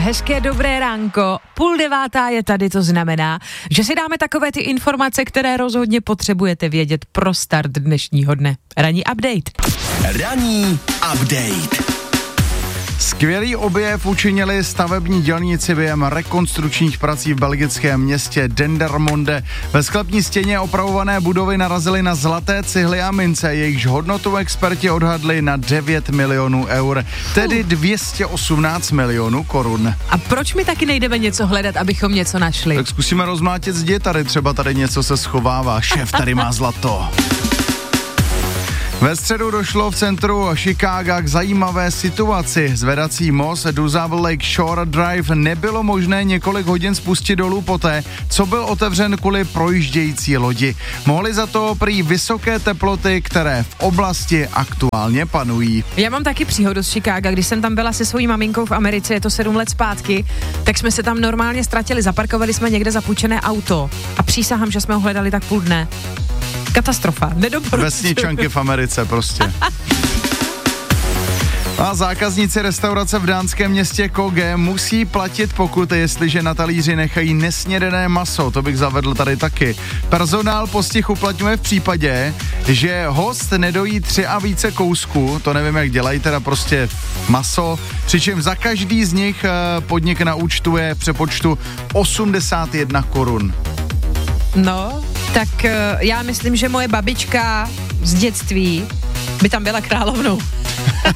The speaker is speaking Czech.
hezké dobré ránko, 8:30 je tady, to znamená, že si dáme takové ty informace, které rozhodně potřebujete vědět pro start dnešního dne. Ranní update. Ranní update. Skvělý objev učinili stavební dělníci během rekonstrukčních prací v belgickém městě Dendermonde. Ve sklepní stěně opravované budovy narazili na zlaté cihly a mince, jejichž hodnotu experti odhadli na 9 milionů eur, tedy 218 milionů korun. A proč my taky nejdeme něco hledat, abychom něco našli? Tak zkusíme rozmlátit zdi, třeba tady něco se schovává, šéf tady má zlato. Ve středu došlo v centru Chicaga k zajímavé situaci. Zvedací most Duzable Lake Shore Drive nebylo možné několik hodin spustit dolů poté, co byl otevřen kvůli projíždějící lodi. Mohly za to prý vysoké teploty, které v oblasti aktuálně panují. Já mám taky příhodu z Chicaga, když jsem tam byla se svojí maminkou v Americe, je to 7 let zpátky, tak jsme se tam normálně ztratili, zaparkovali jsme někde zapůjčené auto a přísahám, že jsme ho hledali tak půl dne. Katastrofa, nedoporučuji. Vesničanky v Americe prostě. A zákazníci restaurace v dánském městě Koge musí platit pokuty, jestliže na talíři nechají nesnědené maso. To bych zavedl tady taky. Personál postih uplatňuje v případě, že host nedojí 3 a více kousků, to nevím, jak dělají, teda prostě maso, přičem za každý z nich podnik naúčtuje v přepočtu 81 korun. No, tak já myslím, že moje babička z dětství by tam byla královnou.